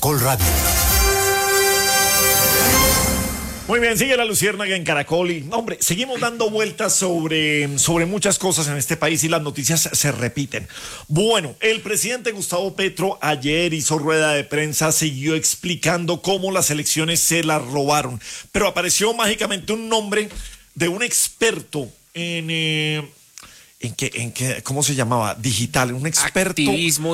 Caracol Radio. Muy bien, sigue la Luciérnaga en Caracol y, hombre, seguimos dando vueltas sobre muchas cosas en este país y las noticias se repiten. Bueno, el presidente Gustavo Petro ayer hizo rueda de prensa, siguió explicando cómo las elecciones se las robaron, pero apareció mágicamente un nombre de un experto en ¿cómo se llamaba? Digital, un experto. Activismo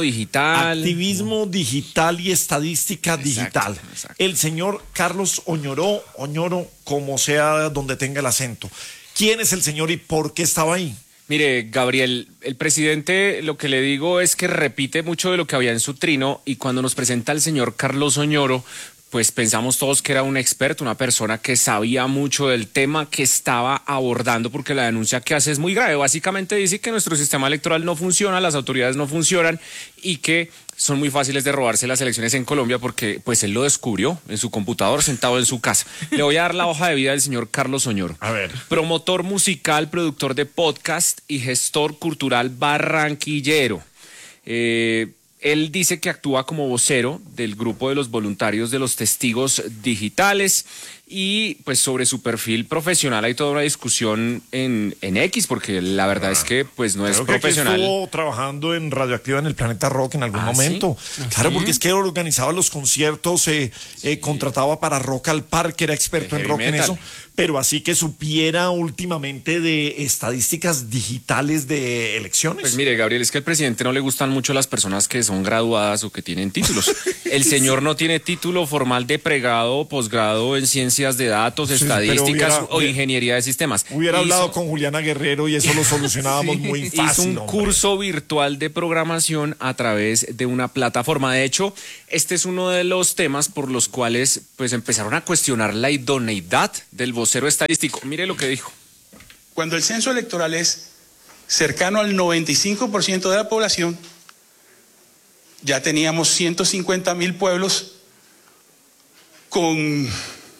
digital y estadística digital. Exacto. El señor Carlos Oñoro, como sea donde tenga el acento. ¿Quién es el señor y por qué estaba ahí? Mire, Gabriel, el presidente, lo que le digo es que repite mucho de lo que había en su trino, y cuando nos presenta el señor Carlos Oñoro, pues pensamos todos que era un experto, una persona que sabía mucho del tema que estaba abordando, porque la denuncia que hace es muy grave. Básicamente dice que nuestro sistema electoral no funciona, las autoridades no funcionan y que son muy fáciles de robarse las elecciones en Colombia, porque pues él lo descubrió en su computador sentado en su casa. Le voy a dar la hoja de vida del señor Carlos Oñoro. A ver. Promotor musical, productor de podcast y gestor cultural barranquillero. Él dice que actúa como vocero del grupo de los voluntarios de los testigos digitales, y pues sobre su perfil profesional hay toda una discusión en X, porque la verdad es que pues no es profesional. Que estuvo trabajando en Radioactiva en el Planeta Rock en algún momento. ¿Sí? Claro, porque es que organizaba los conciertos, contrataba para Rock al Parque, era experto en rock metal. En eso. Pero así que supiera últimamente de estadísticas digitales de elecciones. Pues mire, Gabriel, es que al presidente no le gustan mucho las personas que son graduadas o que tienen títulos. El señor no tiene título formal de pregrado o posgrado en ciencias de datos, estadísticas o ingeniería de sistemas. Hubiera hablado con Juliana Guerrero y eso lo solucionábamos muy fácil. Hizo un curso virtual de programación a través de una plataforma. De hecho, este es uno de los temas por los cuales pues empezaron a cuestionar la idoneidad del vocero estadístico. Mire lo que dijo. Cuando el censo electoral es cercano al 95% de la población, ya teníamos 150,000 pueblos con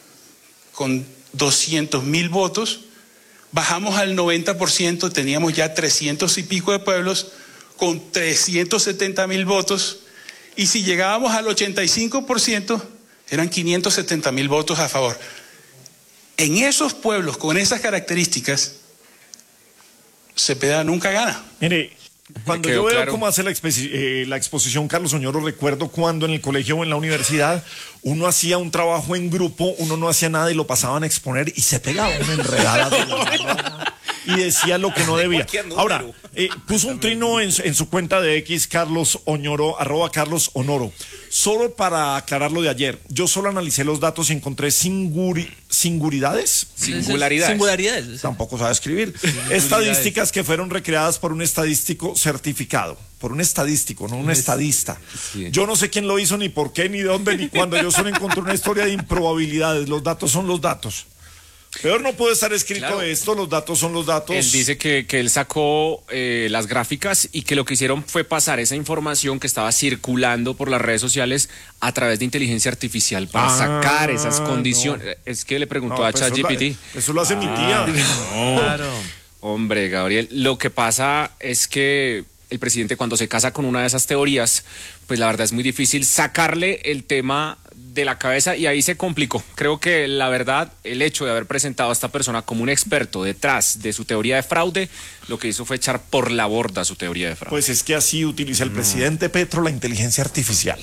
200,000 votos. Bajamos al 90%, teníamos ya 300 y pico de pueblos con 370,000 votos. Y si llegábamos al 85%, eran 570,000 votos a favor. En esos pueblos con esas características, Cepeda nunca gana. Mire, cuando yo veo cómo hace la exposición Carlos Oñoro, recuerdo cuando en el colegio o en la universidad uno hacía un trabajo en grupo, uno no hacía nada y lo pasaban a exponer y se pegaba una enredada y decía lo que no debía. Ahora, puso un trino en su cuenta de X, Carlos Oñoro, @Carlos Onoro. Solo para aclarar lo de ayer, yo solo analicé los datos y encontré singularidades. Tampoco sabe escribir. Estadísticas que fueron recreadas por un estadístico certificado. Por un estadístico, no un estadista. Sí. Yo no sé quién lo hizo, ni por qué, ni dónde, ni cuándo. Yo solo encontré una historia de improbabilidades. Los datos son los datos. Peor no puede estar escrito esto, los datos son los datos. Él dice que él sacó las gráficas y que lo que hicieron fue pasar esa información que estaba circulando por las redes sociales a través de inteligencia artificial para sacar esas condiciones. No. Es que le preguntó a ChatGPT. Eso lo hace mi tía. No. Claro. Hombre, Gabriel, lo que pasa es que el presidente, cuando se casa con una de esas teorías, pues la verdad es muy difícil sacarle el tema de la cabeza, y ahí se complicó. Creo que la verdad, el hecho de haber presentado a esta persona como un experto detrás de su teoría de fraude, lo que hizo fue echar por la borda su teoría de fraude. Pues es que así utiliza el presidente Petro la inteligencia artificial.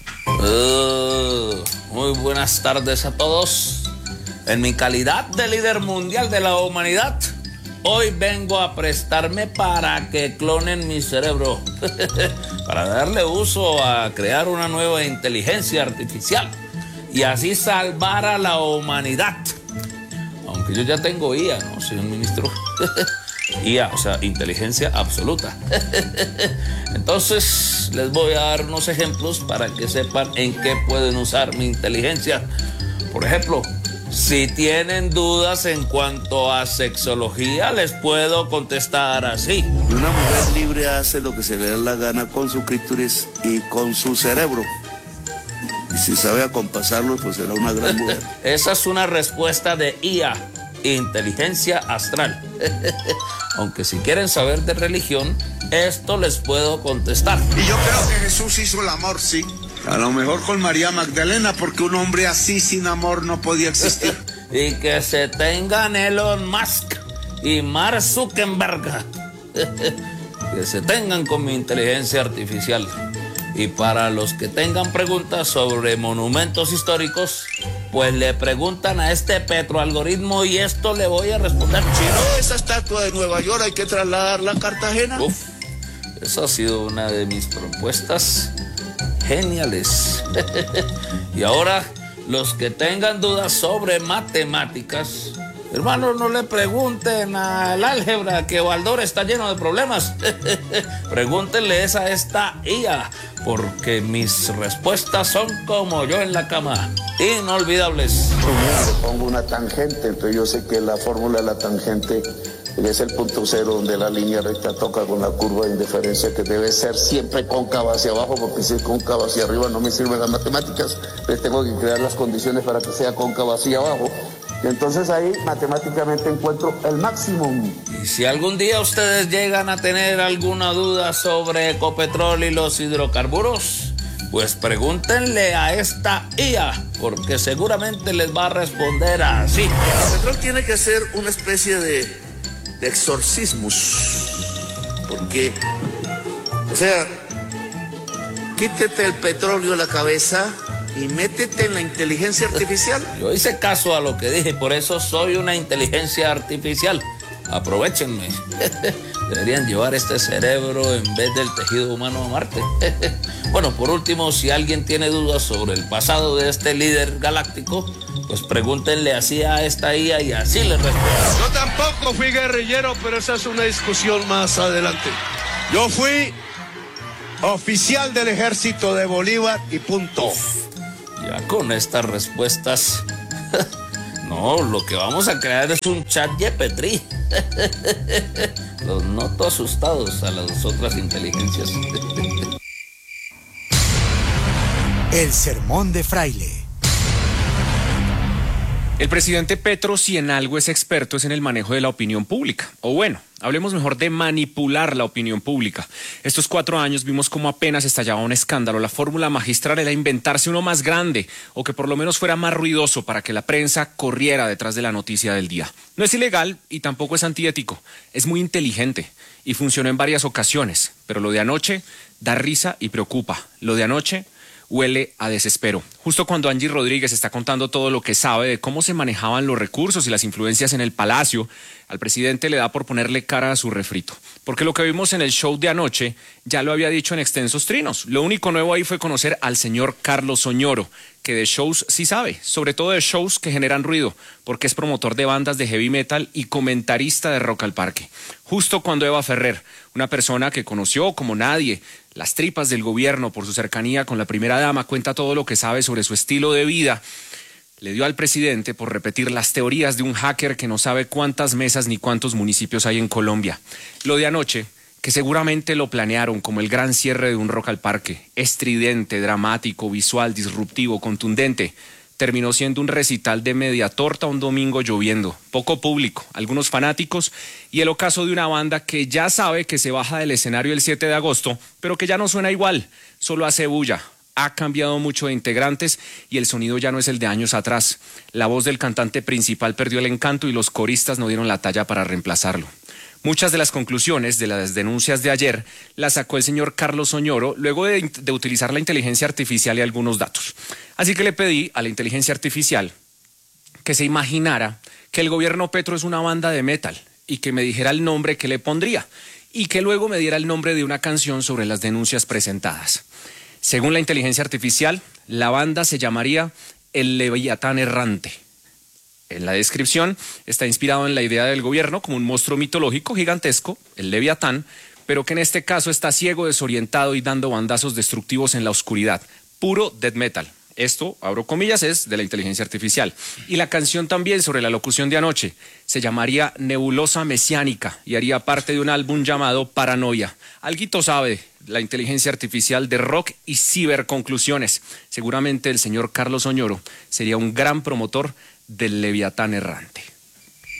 Muy buenas tardes a todos. En mi calidad de líder mundial de la humanidad, hoy vengo a prestarme para que clonen mi cerebro, para darle uso a crear una nueva inteligencia artificial y así salvar a la humanidad. Aunque yo ya tengo IA, ¿no, señor ministro? IA, o sea, inteligencia absoluta. Entonces, les voy a dar unos ejemplos para que sepan en qué pueden usar mi inteligencia. Por ejemplo, si tienen dudas en cuanto a sexología, les puedo contestar así. Una mujer libre hace lo que se le da la gana con su clítoris y con su cerebro. Y si sabe acompasarlo, pues será una gran mujer. Esa es una respuesta de IA, inteligencia astral. Aunque si quieren saber de religión, esto les puedo contestar. Y yo creo que Jesús hizo el amor, sí. A lo mejor con María Magdalena, porque un hombre así sin amor no podía existir. Y que se tengan Elon Musk y Mark Zuckerberg. Que se tengan con mi inteligencia artificial. Y para los que tengan preguntas sobre monumentos históricos, pues le preguntan a este petroalgoritmo y esto le voy a responder. Si no, esa estatua de Nueva York hay que trasladarla a Cartagena. Esa ha sido una de mis propuestas geniales. Y ahora, los que tengan dudas sobre matemáticas, hermano, no le pregunten al álgebra que Baldor está lleno de problemas. Pregúntenle a esta IA, porque mis respuestas son como yo en la cama, inolvidables. Le pongo una tangente, entonces yo sé que la fórmula de la tangente es el punto cero donde la línea recta toca con la curva de indiferencia, que debe ser siempre cóncava hacia abajo, porque si es cóncava hacia arriba no me sirven las matemáticas. Entonces tengo que crear las condiciones para que sea cóncava hacia abajo. Y entonces ahí matemáticamente encuentro el máximo. Y si algún día ustedes llegan a tener alguna duda sobre Ecopetrol y los hidrocarburos, pues pregúntenle a esta IA, porque seguramente les va a responder así. Ecopetrol tiene que ser una especie de exorcismus, porque, o sea, quítete el petróleo de la cabeza y métete en la inteligencia artificial. Yo hice caso a lo que dije, por eso soy una inteligencia artificial. Aprovechenme. Deberían llevar este cerebro en vez del tejido humano a Marte. Bueno, por último, si alguien tiene dudas sobre el pasado de este líder galáctico, pues pregúntenle así a esta IA y así les respondo. Yo tampoco fui guerrillero, pero esa es una discusión más adelante. Yo fui oficial del ejército de Bolívar y punto. Ya con estas respuestas, no, lo que vamos a crear es un chat GPT. Los noto asustados a las otras inteligencias. El sermón de Fraile. El presidente Petro, si en algo es experto, es en el manejo de la opinión pública. O bueno, hablemos mejor de manipular la opinión pública. Estos 4 años vimos cómo apenas estallaba un escándalo. La fórmula magistral era inventarse uno más grande o que por lo menos fuera más ruidoso para que la prensa corriera detrás de la noticia del día. No es ilegal y tampoco es antiético. Es muy inteligente y funcionó en varias ocasiones. Pero lo de anoche da risa y preocupa. Lo de anoche huele a desespero. Justo cuando Angie Rodríguez está contando todo lo que sabe de cómo se manejaban los recursos y las influencias en el Palacio, al presidente le da por ponerle cara a su refrito. Porque lo que vimos en el show de anoche ya lo había dicho en extensos trinos. Lo único nuevo ahí fue conocer al señor Carlos Oñoro, que de shows sí sabe, sobre todo de shows que generan ruido, porque es promotor de bandas de heavy metal y comentarista de Rock al Parque. Justo cuando Eva Ferrer, una persona que conoció como nadie las tripas del gobierno por su cercanía con la primera dama, cuenta todo lo que sabe sobre su estilo de vida, le dio al presidente por repetir las teorías de un hacker que no sabe cuántas mesas ni cuántos municipios hay en Colombia. Lo de anoche, que seguramente lo planearon como el gran cierre de un Rock al Parque, estridente, dramático, visual, disruptivo, contundente, terminó siendo un recital de media torta un domingo lloviendo, poco público, algunos fanáticos y el ocaso de una banda que ya sabe que se baja del escenario el 7 de agosto, pero que ya no suena igual, solo hace bulla. Ha cambiado mucho de integrantes y el sonido ya no es el de años atrás. La voz del cantante principal perdió el encanto y los coristas no dieron la talla para reemplazarlo. Muchas de las conclusiones de las denuncias de ayer las sacó el señor Carlos Oñoro luego de utilizar la inteligencia artificial y algunos datos. Así que le pedí a la inteligencia artificial que se imaginara que el gobierno Petro es una banda de metal y que me dijera el nombre que le pondría y que luego me diera el nombre de una canción sobre las denuncias presentadas. Según la inteligencia artificial, la banda se llamaría El Leviatán Errante. En la descripción está inspirado en la idea del gobierno como un monstruo mitológico gigantesco, el Leviatán, pero que en este caso está ciego, desorientado y dando bandazos destructivos en la oscuridad. Puro death metal. Esto, abro comillas, es de la inteligencia artificial. Y la canción también sobre la locución de anoche se llamaría Nebulosa Mesiánica y haría parte de un álbum llamado Paranoia. Alguito sabe la inteligencia artificial de rock y ciberconclusiones. Seguramente el señor Carlos Oñoro sería un gran promotor del Leviatán Errante.